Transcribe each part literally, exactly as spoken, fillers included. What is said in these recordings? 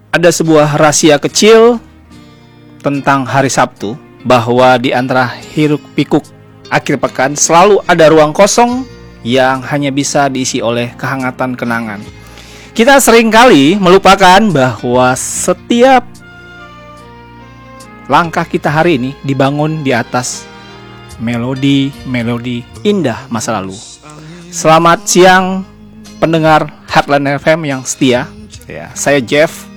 ada sebuah rahasia kecil tentang hari Sabtu, bahwa di antara hiruk pikuk akhir pekan selalu ada ruang kosong yang hanya bisa diisi oleh kehangatan kenangan. Kita seringkali melupakan bahwa setiap langkah kita hari ini dibangun di atas melodi-melodi indah masa lalu. Selamat siang pendengar Heartland F M yang setia. Ya, saya Jeff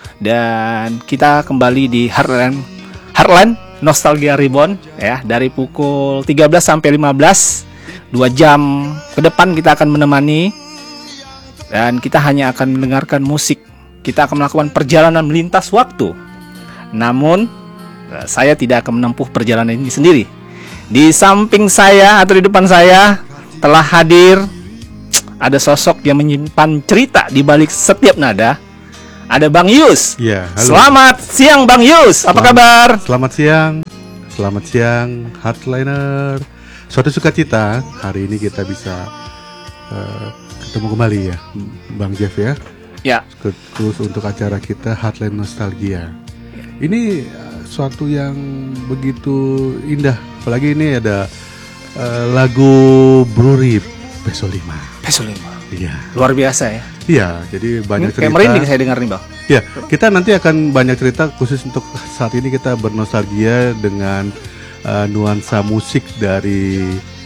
dan kita kembali di Heartland Heartland Nostalgia Reborn ya, dari pukul tiga belas sampai lima belas. Dua jam ke depan kita akan menemani dan kita hanya akan mendengarkan musik. Kita akan melakukan perjalanan melintas waktu. Namun saya tidak akan menempuh perjalanan ini sendiri. Di samping saya atau di depan saya telah hadir ada sosok yang menyimpan cerita di balik setiap nada. Ada Bang Yus. Ya, halo. Selamat siang Bang Yus. Apa Selamat, kabar? Selamat siang. Selamat siang Heartliner. Suatu sukacita hari ini kita bisa uh, ketemu kembali ya Bang Jeff ya. Ya. Khusus untuk acara kita Heartland Nostalgia. Ini uh, suatu yang begitu indah. Apalagi ini ada uh, lagu Brewery Peso lima. Peso lima. Iya. Luar biasa ya. Iya, jadi banyak Ini cerita. kayak merinding saya dengar nih Bang. Ya, kita nanti akan banyak cerita khusus untuk saat ini kita bernostalgia dengan uh, nuansa musik dari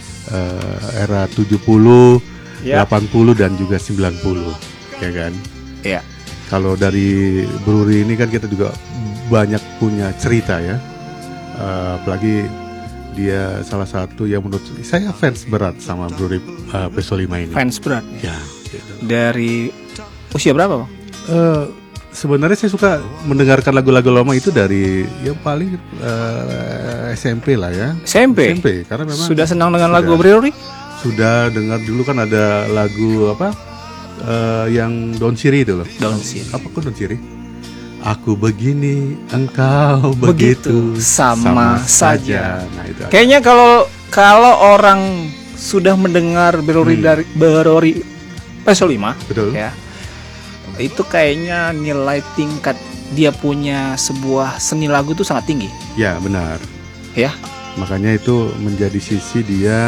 uh, era tujuh puluh, ya. delapan puluh dan juga sembilan puluh, ya kan? Iya. Kalau dari Brewery ini kan kita juga banyak punya cerita ya. Uh, apalagi dia salah satu yang menurut saya fans berat sama Brewery uh, Peso lima ini. Fans berat. Ya. Gitu. Dari usia berapa Bang? Uh, sebenarnya saya suka mendengarkan lagu-lagu lama itu dari yang paling uh, S M P lah ya. S M P? S M P karena memang sudah senang dengan sudah, lagu Brewery? Sudah dengar dulu kan ada lagu apa uh, yang Daun Sirih itu loh. Daun Sirih. Apa kok Daun Sirih? Aku begini, engkau begitu, begitu sama, sama saja. Nah, itu kayaknya kalau kalau orang sudah mendengar Brewery hmm. dari Brewery Peso lima, betul ya. Itu kayaknya nilai tingkat dia punya sebuah seni lagu itu sangat tinggi. Ya, benar. Ya. Makanya itu menjadi sisi dia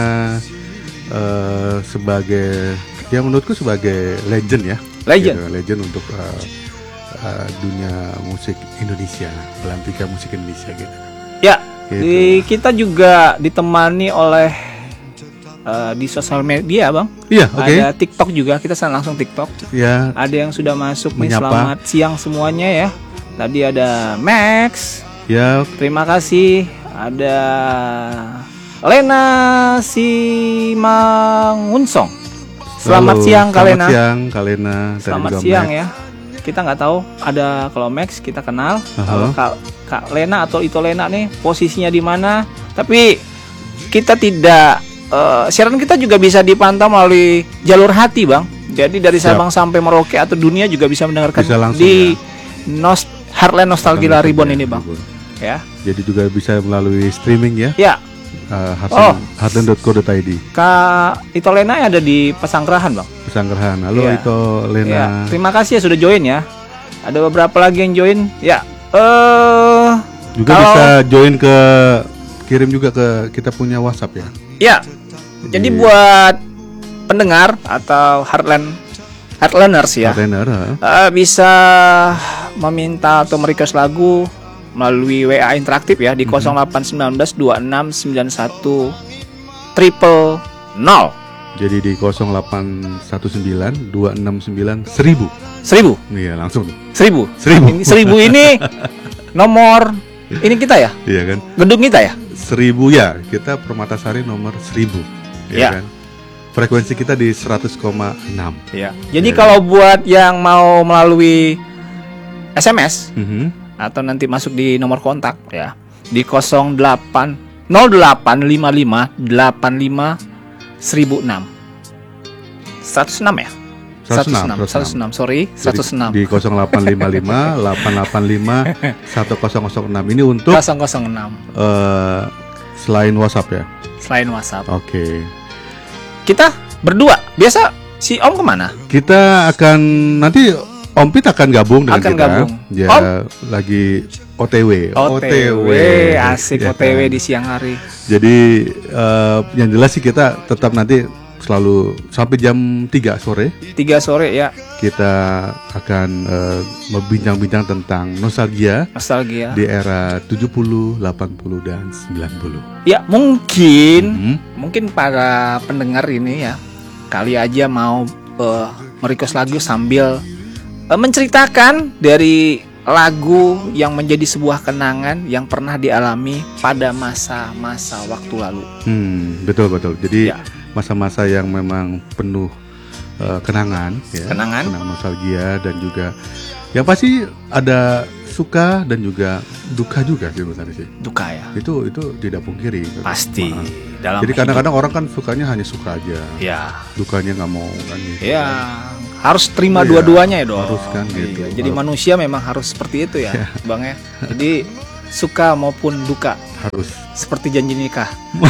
uh, sebagai ya menurutku sebagai legend ya. Legend. Gitu, legend untuk uh, uh, dunia musik Indonesia, pelantikan musik Indonesia gitu. Ya. Gitu. Di, kita juga ditemani oleh Uh, di sosial media Bang. Iya, oke. Okay. Ada TikTok juga, kita langsung TikTok. Ya. Ada yang sudah masuk nih, menyapa. Selamat siang semuanya ya. Tadi ada Max. Ya. Terima kasih. Ada Lena Simangunsong. Selamat Halo, siang Kak Lena. Selamat siang Kak Lena. Selamat siang Max. Ya. Kita nggak tahu ada kalau Max kita kenal. Uh-huh. Kalau Kak, Kak Lena atau Ito Lena nih posisinya di mana? Tapi kita tidak Uh, siaran kita juga bisa dipantau melalui jalur hati Bang. Jadi dari Siap. Sabang sampai Merauke atau dunia juga bisa mendengarkan bisa langsung, di ya. Nost- Heartland Nostalgia Reborn ini Bang. Ya. Jadi juga bisa melalui streaming ya. Ya. Uh, Heartland, oh. heartland dot co dot i d. Kak Ito Lena ada di Pesanggerahan Bang. Pesanggerahan. Halo ya. Ito Lena. Ya. Terima kasih ya sudah join ya. Ada beberapa lagi yang join. Ya. Uh, juga kalau... bisa join ke kirim juga ke kita punya WhatsApp ya. Ya. Jadi buat pendengar atau Heartland Heartlanders ya, Heartlander, uh, bisa meminta atau merequest lagu melalui W A interaktif ya di mm-hmm. nol delapan satu sembilan dua enam sembilan satu triple nol. Jadi di nol delapan satu sembilan dua enam sembilan seribu. Seribu? Iya langsung. Seribu. Seribu. Ini seribu ini nomor ini kita ya? Iya kan? Gedung kita ya? Seribu ya. Kita Permatasari nomor seribu. Ya, ya. Kan? Frekuensi kita di seratus koma enam. Ya. Jadi ya, kalau kan? Buat yang mau melalui S M S mm-hmm. atau nanti masuk di nomor kontak ya di nol delapan nol delapan lima lima delapan lima seribu enam. seratus enam ya? seratus enam, seratus enam, sorry, seratus enam. Di nol delapan lima lima delapan delapan lima satu nol nol enam ini untuk nol nol enam. Uh, selain WhatsApp ya? Selain WhatsApp. Oke. Okay. Kita berdua. Biasa si Om kemana? Kita akan nanti Om Pit akan gabung dengan Akan kita. gabung. Dia Om? lagi O T W. O T W, asik Ya O T W kan? di siang hari. Jadi eh, yang jelas sih kita tetap nanti selalu sampai jam tiga sore Tiga sore ya, kita akan eh, berbincang-bincang tentang nostalgia nostalgia. di era tujuh puluh, delapan puluh dan sembilan puluh. Ya mungkin, Hmm. mungkin para pendengar ini ya kali aja mau uh, merequest lagu sambil uh, menceritakan dari lagu yang menjadi sebuah kenangan yang pernah dialami pada masa-masa waktu lalu. Hmm, betul betul. Jadi Ya. masa-masa yang memang penuh uh, kenangan, ya, Kenangan. kenangan nostalgia dan juga yang pasti ada suka dan juga duka juga sih menurut saya sih. Duka ya, Itu itu tidak pungkiri. pasti Maaf. dalam Jadi hidup. kadang-kadang orang kan sukanya hanya suka aja, Ya, dukanya nggak mau kan gitu. ya harus terima Iya, dua-duanya ya dong. harus kan gitu. Iya, jadi Harus. manusia memang harus seperti itu ya, bang ya. Jadi suka maupun duka Harus. seperti janji nikah.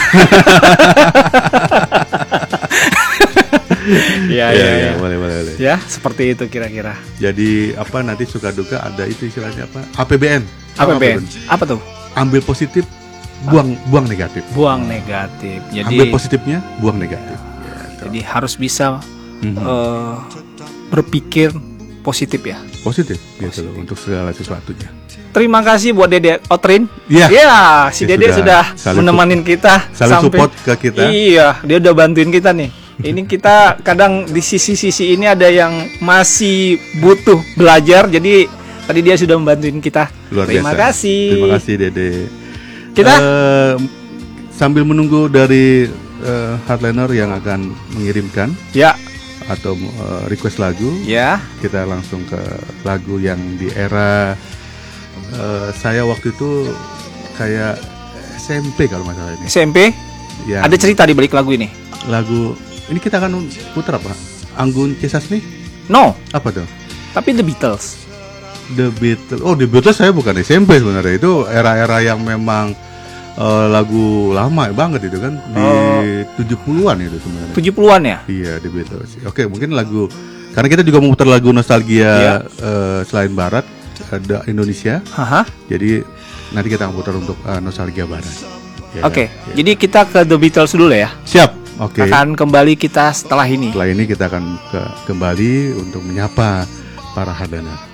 Ya, Iya, ya, iya, ya. boleh boleh boleh. Ya, seperti itu kira-kira. Jadi apa nanti suka duka ada itu istilahnya apa? A P B N. Apa Ben? Apa tuh? Ambil positif, buang buang negatif. Buang negatif. Jadi, Ambil positifnya, buang negatif. Gitu. jadi harus bisa Mhm. eh, berpikir positif ya. Positif, gitu Positif. loh untuk segala sesuatunya. Terima kasih buat Dede Otrin. Iya. Ya, si Ya, Dede sudah. sudah, Saling menemanin kita Saling support ke kita. Iya, dia udah bantuin kita nih. Ini kita kadang di sisi-sisi ini ada yang masih butuh belajar. Jadi tadi dia sudah membantuin kita. Luar Terima biasa. kasih. Terima kasih Dede. Kita Eh, sambil menunggu dari eh, hardliner yang akan mengirimkan ya, atau eh, request lagu, ya. kita langsung ke lagu yang di era eh, saya waktu itu kayak S M P kalau masalah ini. S M P. Ya, Ada cerita di balik lagu ini? lagu ini kita akan putar apa? Anggun C. Sasmi? No, Apa tuh? tapi The Beatles. The Beatles. Oh, The Beatles saya bukan S M P sebenarnya. Itu era-era yang memang eh, lagu lama banget itu kan di Oh. tujuh puluhan itu sebenarnya. tujuh puluhan ya? Iya, The Beatles. Oke, mungkin lagu karena kita juga mau putar lagu nostalgia Iya. eh, selain barat ada Indonesia. Haha. Jadi nanti kita akan putar untuk eh, nostalgia barat. Ya Oke, kan? Ya. jadi kita ke The Beatles dulu ya. Siap. Oke. Akan kembali kita setelah ini. Setelah ini kita akan ke- kembali untuk menyapa para hardliner.